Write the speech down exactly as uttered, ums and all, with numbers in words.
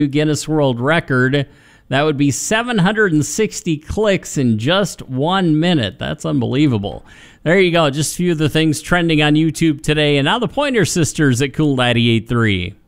Guinness World Record. That would be seven hundred sixty clicks in just one minute. That's unbelievable. There you go. Just a few of the things trending on YouTube today. And now the Pointer Sisters at Cool ninety-eight point three.